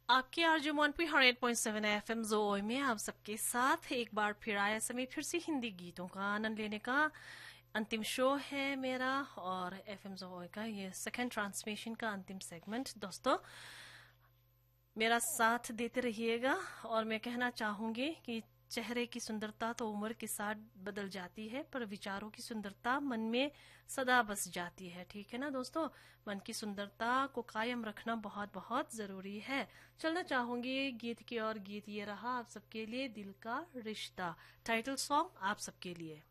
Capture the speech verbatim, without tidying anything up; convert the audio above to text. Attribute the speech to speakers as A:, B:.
A: आपके RJ मोनपी her at point seven F M जोई में आप सबके साथ एक बार फिर आया समय फिर से हिंदी गीतों का आनंद लेने का अंतिम शो है मेरा और एफ एम जोई का ये सेकंड ट्रांसमिशन का अंतिम सेगमेंट। दोस्तों मेरा साथ देते रहिएगा और मैं कहना चाहूंगी कि चेहरे की सुंदरता तो उम्र के साथ बदल जाती है, पर विचारों की सुंदरता मन में सदा बस जाती है। ठीक है ना दोस्तों, मन की सुंदरता को कायम रखना बहुत बहुत जरूरी है। चलना चाहूंगी गीत की और गीत ये रहा आप सबके लिए, दिल का रिश्ता टाइटल सॉन्ग आप सबके लिए।